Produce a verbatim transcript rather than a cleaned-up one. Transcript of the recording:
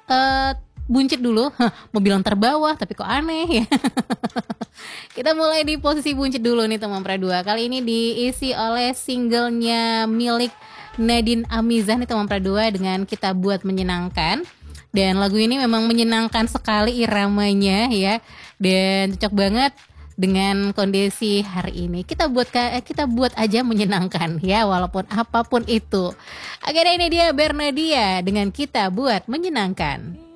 eee, buncit dulu, mau bilang terbawah tapi kok aneh ya. Kita mulai di posisi buncit dulu nih teman Pra dua. Kali ini diisi oleh singlenya milik Nadine Amizah nih teman Pra dua dengan Kita Buat Menyenangkan. Dan lagu ini memang menyenangkan sekali iramanya ya. Dan cocok banget dengan kondisi hari ini. Kita buat kita buat aja menyenangkan ya, walaupun apapun itu. Akhirnya ini dia Bernadia dengan Kita Buat Menyenangkan.